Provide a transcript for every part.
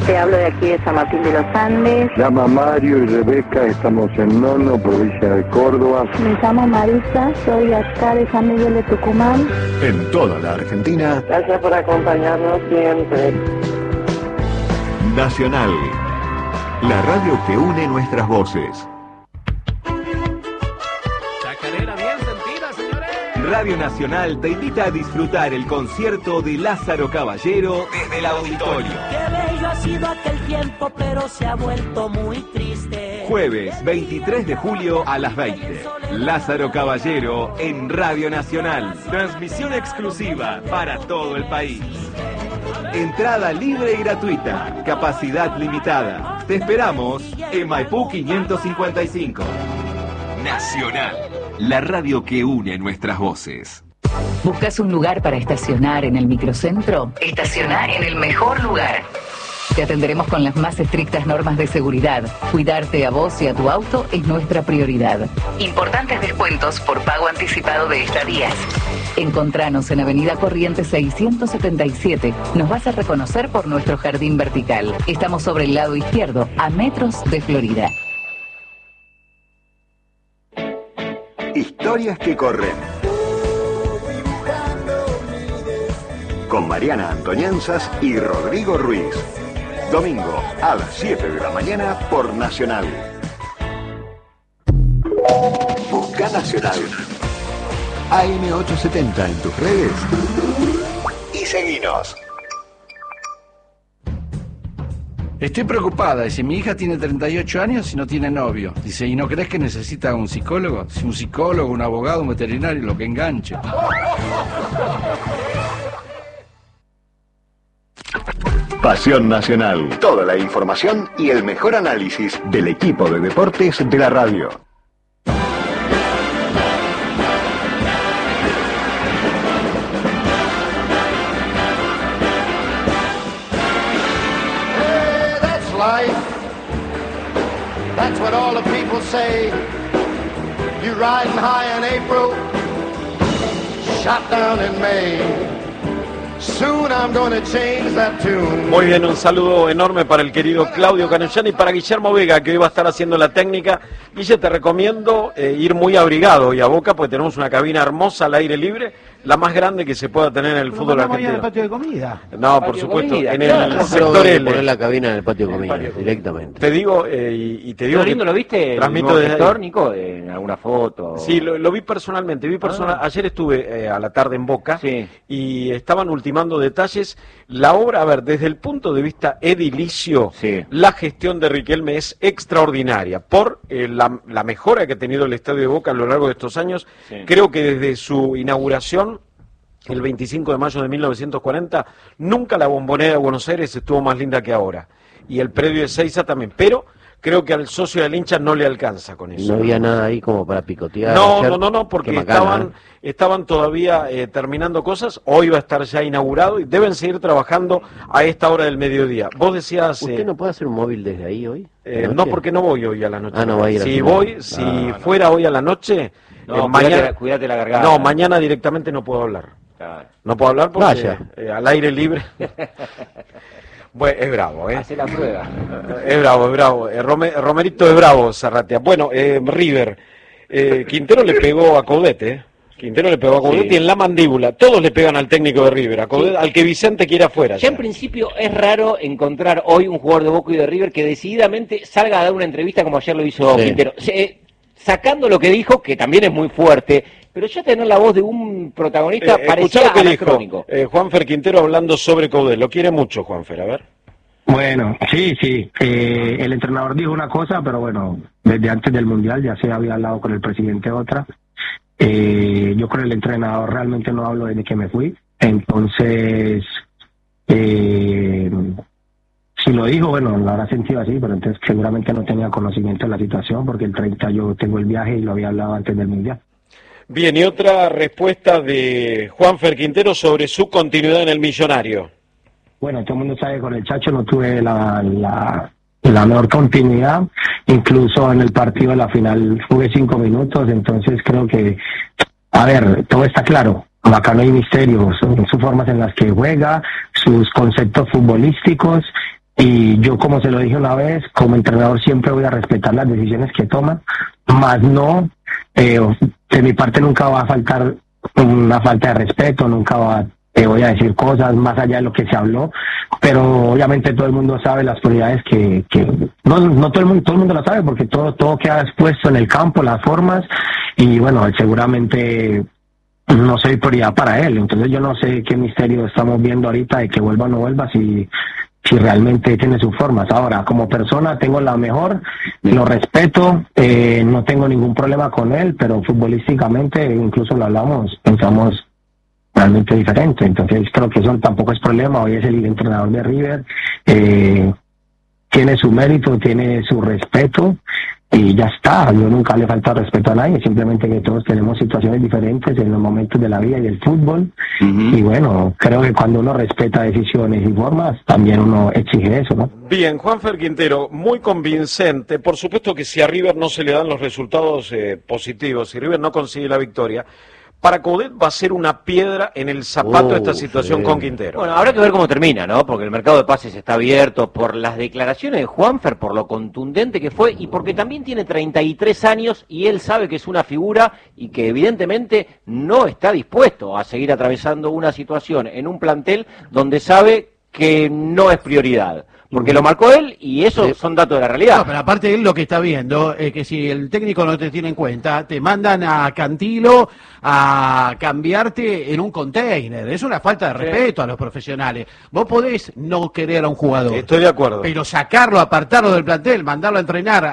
Te hablo de aquí de San Martín de los Andes. Llama Mario y Rebeca, estamos en Nono, provincia de Córdoba. Me llamo Marisa, soy acá de San Miguel de Tucumán. En toda la Argentina. Gracias por acompañarnos siempre. Nacional, la radio que une nuestras voces. Chacarera bien sentida, señores. Radio Nacional te invita a disfrutar el concierto de Lázaro Caballero desde el auditorio. Qué bello ha sido aquel tiempo, pero se ha vuelto muy triste. Jueves 23 de julio a las 20. Lázaro Caballero en Radio Nacional. Transmisión exclusiva para todo el país. Entrada libre y gratuita. Capacidad limitada. Te esperamos en Maipú 555. Nacional, la radio que une nuestras voces. ¿Buscas un lugar para estacionar en el microcentro? Estacionar en el mejor lugar. Te atenderemos con las más estrictas normas de seguridad. Cuidarte a vos y a tu auto es nuestra prioridad. Importantes descuentos por pago anticipado de estadías. Encontranos en Avenida Corrientes 677. Nos vas a reconocer por nuestro jardín vertical. Estamos sobre el lado izquierdo, a metros de Florida. Historias que corren. Con Mariana Antoñanzas y Rodrigo Ruiz. Domingo a las 7 de la mañana por Nacional. Busca Nacional. AM870 en tus redes. Y seguinos. Estoy preocupada, dice, mi hija tiene 38 años y no tiene novio. Dice, ¿y no crees que necesita un psicólogo? Si un psicólogo, un abogado, un veterinario, lo que enganche. Pasión Nacional. Toda la información y el mejor análisis del equipo de deportes de la radio. Hey, that's life. That's what all the people say. You riding high in April, shot down in May. Soon I'm gonna change that tune. Muy bien, un saludo enorme para el querido Claudio Canellani y para Guillermo Vega, que hoy va a estar haciendo la técnica. Guille, te recomiendo ir muy abrigado hoy a Boca, porque tenemos una cabina hermosa al aire libre, la más grande que se pueda tener en el fútbol argentino. ¿En el patio de comida? No, por supuesto, en el sector L. Poner la cabina en el patio de comida, directamente. Te digo, y te digo ¿Lo lindo lo viste? Transmito desde sector, Nico, en alguna foto. Sí, lo vi personalmente. Ayer estuve a la tarde en Boca, sí, y estaban ultimando detalles. La obra, a ver, desde el punto de vista edilicio, sí, la gestión de Riquelme es extraordinaria por la mejora que ha tenido el Estadio de Boca a lo largo de estos años. Sí. Creo que desde su inauguración, el 25 de mayo de 1940, nunca la Bombonera de Buenos Aires estuvo más linda que ahora. Y el predio de Seiza también, pero creo que al socio del hincha no le alcanza con eso. No había nada ahí como para picotear. No, porque estaban todavía terminando cosas. Hoy va a estar ya inaugurado y deben seguir trabajando a esta hora del mediodía. Vos decías... ¿Usted no puede hacer un móvil desde ahí hoy? No, porque no voy hoy a la noche. No va a ir si fuera hoy a la noche... mañana, cuídate la garganta. No, mañana directamente no puedo hablar. Claro. No puedo hablar porque al aire libre... Bueno, es bravo, Hace la prueba. Es bravo. Romerito es bravo, Zarratea. Bueno, River. Quintero le pegó a Coudet, Quintero le pegó a Coudet y en la mandíbula. Todos le pegan al técnico de River, a Coudet, al que Vicente quiere afuera. Ya en principio es raro encontrar hoy un jugador de Boca y de River que decididamente salga a dar una entrevista como ayer lo hizo Quintero. Sacando lo que dijo, que también es muy fuerte, pero ya tener la voz de un protagonista parecía anacrónico. Juanfer Quintero hablando sobre Coudet. Lo quiere mucho, Juanfer, a ver. Bueno, sí. El entrenador dijo una cosa, pero bueno, desde antes del Mundial ya se había hablado con el presidente otra. Yo con el entrenador realmente no hablo desde que me fui. Entonces, si lo dijo, bueno, lo habrá sentido así, pero entonces seguramente no tenía conocimiento de la situación, porque el 30 yo tengo el viaje y lo había hablado antes del Mundial. Bien, y otra respuesta de Juanfer Quintero sobre su continuidad en el Millonario. Bueno, todo el mundo sabe que con el Chacho no tuve la mejor continuidad, incluso en el partido de la final jugué 5 minutos, entonces creo que, a ver, todo está claro. Acá no hay misterio, son sus formas en las que juega, sus conceptos futbolísticos, Y yo, como se lo dije una vez, como entrenador siempre voy a respetar las decisiones que toman, más no, de mi parte nunca va a faltar una falta de respeto, nunca voy a decir cosas más allá de lo que se habló, pero obviamente todo el mundo sabe las prioridades que no todo el mundo lo sabe, porque todo queda expuesto en el campo, las formas, y bueno, seguramente no soy prioridad para él, entonces yo no sé qué misterio estamos viendo ahorita de que vuelva o no vuelva, si realmente tiene sus formas. Ahora, como persona tengo la mejor, lo respeto, no tengo ningún problema con él, pero futbolísticamente, incluso lo hablamos, pensamos realmente diferente, entonces creo que eso tampoco es problema. Hoy es el entrenador de River, tiene su mérito, tiene su respeto, y ya está. Yo nunca le falta respeto a nadie, simplemente que todos tenemos situaciones diferentes en los momentos de la vida y del fútbol, y bueno, creo que cuando uno respeta decisiones y formas, también uno exige eso, ¿no? Bien, Juanfer Quintero, muy convincente. Por supuesto que si a River no se le dan los resultados positivos, si River no consigue la victoria, para Coudet va a ser una piedra en el zapato de esta situación con Quintero. Bueno, habrá que ver cómo termina, ¿no? Porque el mercado de pases está abierto, por las declaraciones de Juanfer, por lo contundente que fue, y porque también tiene 33 años y él sabe que es una figura y que evidentemente no está dispuesto a seguir atravesando una situación en un plantel donde sabe que no es prioridad. Porque lo marcó él y eso son datos de la realidad. No, pero aparte él lo que está viendo es que si el técnico no te tiene en cuenta, te mandan a Cantilo a cambiarte en un container. Es una falta de respeto a los profesionales. Vos podés no querer a un jugador. Estoy de acuerdo. Pero sacarlo, apartarlo del plantel, mandarlo a entrenar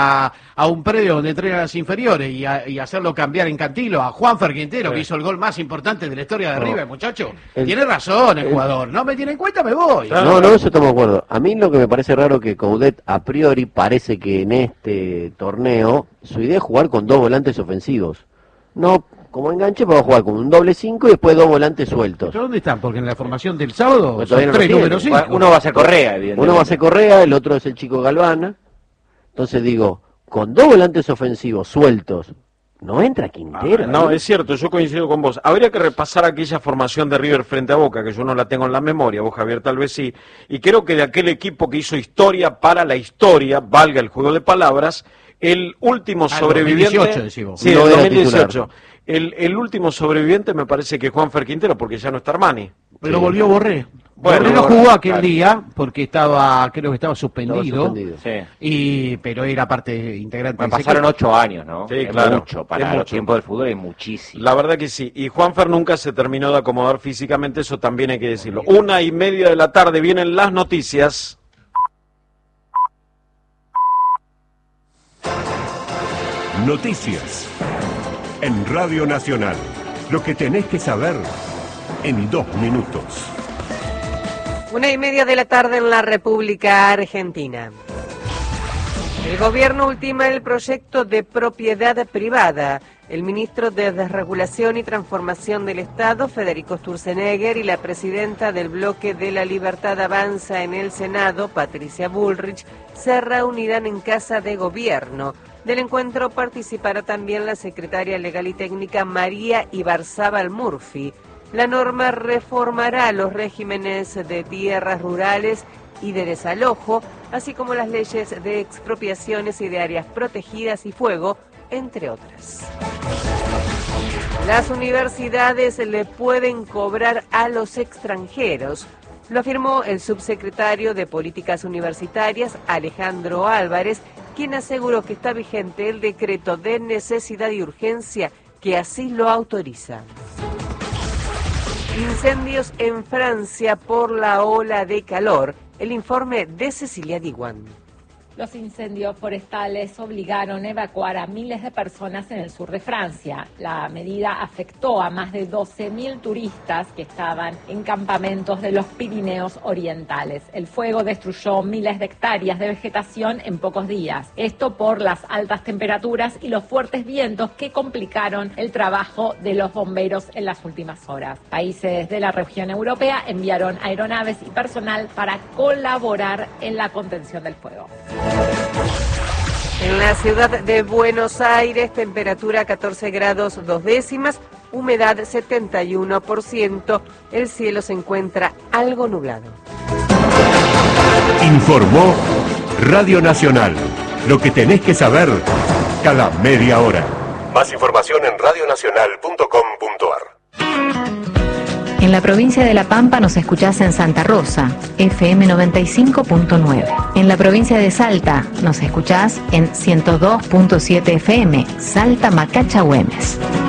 a un predio donde entrenan las inferiores y hacerlo cambiar en Cantilo a Juanfer Quintero, que hizo el gol más importante de la historia de River, muchacho. Tiene razón el jugador. No me tiene en cuenta, me voy. No, eso estamos de acuerdo. A mí lo que me parece raro que Coudet a priori parece que en este torneo su idea es jugar con dos volantes ofensivos. No como enganche, va a jugar con un doble 5 y después dos volantes sueltos. ¿Pero dónde están? Porque en la formación del sábado pues son tres números 5. Uno va a ser Correa, evidentemente. Uno va a ser Correa, el otro es el chico Galvana. Entonces digo, con dos volantes ofensivos sueltos, no entra Quintero. No, es cierto, yo coincido con vos. Habría que repasar aquella formación de River frente a Boca, que yo no la tengo en la memoria, vos Javier tal vez sí, y creo que de aquel equipo que hizo historia para la historia, valga el juego de palabras, el último sobreviviente... 2018, decimos. Sí, no el 2018. El último sobreviviente me parece que es Juanfer Quintero, porque ya no está Armani. Pero volvió Borré. Bueno, Borré no jugó aquel día porque creo que estaba suspendido. Sí. Pero era parte integrante. Bueno, pasaron 8 años, ¿no? Sí, es claro. mucho, para los tiempos del fútbol es muchísimo. La verdad que sí. Y Juanfer nunca se terminó de acomodar físicamente, eso también hay que decirlo. 1:30 de la tarde vienen las noticias. Noticias en Radio Nacional. Lo que tenés que saber en 2 minutos. 1:30 de la tarde en la República Argentina. El gobierno ultima el proyecto de propiedad privada. El ministro de Desregulación y Transformación del Estado, Federico Sturzenegger, y la presidenta del Bloque de la Libertad Avanza en el Senado, Patricia Bullrich, se reunirán en Casa de Gobierno. Del encuentro participará también la secretaria legal y técnica María Ibarzábal Murphy. La norma reformará los regímenes de tierras rurales y de desalojo, así como las leyes de expropiaciones y de áreas protegidas y fuego, entre otras. Las universidades le pueden cobrar a los extranjeros. Lo afirmó el subsecretario de Políticas Universitarias, Alejandro Álvarez, quien aseguró que está vigente el decreto de necesidad y urgencia que así lo autoriza. Incendios en Francia por la ola de calor. El informe de Cecilia Diwan. Los incendios forestales obligaron a evacuar a miles de personas en el sur de Francia. La medida afectó a más de 12.000 turistas que estaban en campamentos de los Pirineos orientales. El fuego destruyó miles de hectáreas de vegetación en pocos días. Esto por las altas temperaturas y los fuertes vientos que complicaron el trabajo de los bomberos en las últimas horas. Países de la región europea enviaron aeronaves y personal para colaborar en la contención del fuego. En la ciudad de Buenos Aires, temperatura 14 grados 2 décimas, humedad 71%, el cielo se encuentra algo nublado. Informó Radio Nacional. Lo que tenés que saber cada media hora. Más información en radionacional.com.ar. En la provincia de La Pampa nos escuchás en Santa Rosa, FM 95.9. En la provincia de Salta nos escuchás en 102.7 FM, Salta Macacha Güemes.